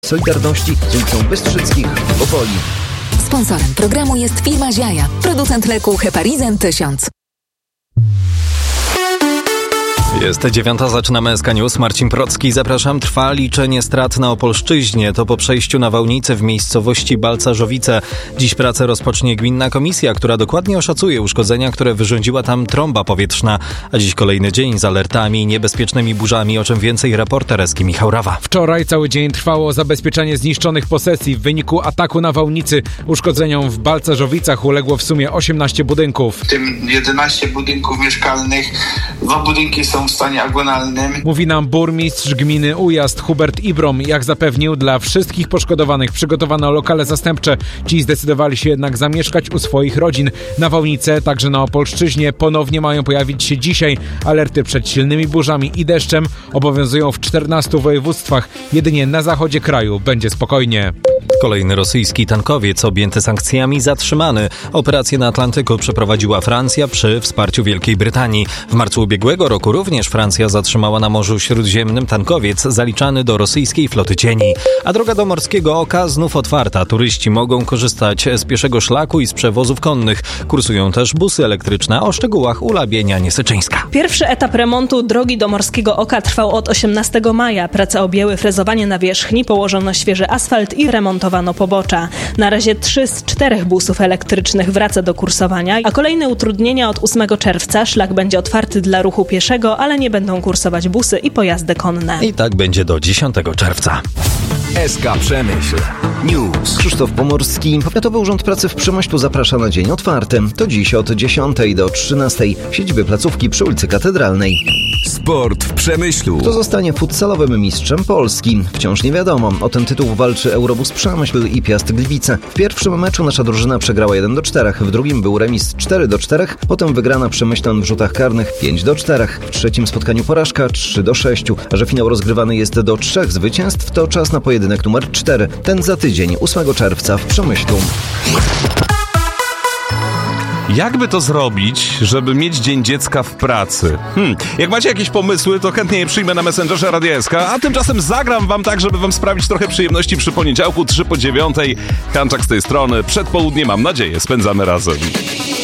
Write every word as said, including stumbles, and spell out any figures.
Solidarności z ulicą Bystrzyckich w Opoli. Sponsorem programu jest firma Ziaja, producent leku Heparizin tysiąc. Jest dziewiąta, zaczynamy S K News. Marcin Procki, zapraszam. Trwa liczenie strat na Opolszczyźnie. To po przejściu nawałnicy w miejscowości Balcarzowice. Dziś pracę rozpocznie gminna komisja, która dokładnie oszacuje uszkodzenia, które wyrządziła tam trąba powietrzna. A dziś kolejny dzień z alertami i niebezpiecznymi burzami, o czym więcej reporter Eski Michał Rawa. Wczoraj cały dzień trwało zabezpieczenie zniszczonych posesji. W wyniku ataku nawałnicy uszkodzeniom w Balcarzowicach uległo w sumie osiemnaście budynków. W tym jedenaście budynków mieszkalnych, dwa budynki są w stanie agonalnym. Mówi nam burmistrz gminy Ujazd Hubert Ibrom. Jak zapewnił, dla wszystkich poszkodowanych przygotowano lokale zastępcze. Ci zdecydowali się jednak zamieszkać u swoich rodzin. Nawałnice, także na Opolszczyźnie, ponownie mają pojawić się dzisiaj. Alerty przed silnymi burzami i deszczem obowiązują w czternastu województwach. Jedynie na zachodzie kraju będzie spokojnie. Kolejny rosyjski tankowiec objęty sankcjami zatrzymany. Operację na Atlantyku przeprowadziła Francja przy wsparciu Wielkiej Brytanii. W marcu ubiegłego roku również Francja zatrzymała na Morzu Śródziemnym tankowiec zaliczany do rosyjskiej floty cieni. A droga do Morskiego Oka znów otwarta. Turyści mogą korzystać z pieszego szlaku i z przewozów konnych. Kursują też busy elektryczne. O szczegółach Ula Bienia-Niesyczyńska. Pierwszy etap remontu drogi do Morskiego Oka trwał od osiemnastego maja. Prace objęły frezowanie nawierzchni, położono świeży asfalt i remontowano pobocza. Na razie trzy z czterech busów elektrycznych wraca do kursowania, a kolejne utrudnienia od ósmego czerwca. Szlak będzie otwarty dla ruchu pieszego, ale nie będą kursować busy i pojazdy konne. I tak będzie do dziesiątego czerwca. S K Przemyśl News. Krzysztof Pomorski. Powiatowy Urząd Pracy w Przemyślu zaprasza na dzień otwarty. To dziś od dziesiątej do trzynastej. Siedziby placówki przy ulicy Katedralnej. Sport w Przemyślu. Kto zostanie futsalowym mistrzem Polski? Wciąż nie wiadomo. O ten tytuł walczy Eurobus Przemyśl i Piast Gliwice. W pierwszym meczu nasza drużyna przegrała jeden do czterech. W drugim był remis cztery do czterech. Potem wygrana Przemyślan w rzutach karnych pięć do czterech. W trzecim spotkaniu porażka trzy do sześciu. A że finał rozgrywany jest do trzech zwycięstw, to czas na pojedynek numer cztery. Ten za tydzień, ósmego czerwca w Przemyślu. Jakby to zrobić, żeby mieć Dzień Dziecka w pracy? Hmm. Jak macie jakieś pomysły, to chętnie je przyjmę na Messengerze Radia S K, a tymczasem zagram wam tak, żeby wam sprawić trochę przyjemności przy poniedziałku, trzy po dziewiątej. Hanczak z tej strony. Przed południem, mam nadzieję, spędzamy razem.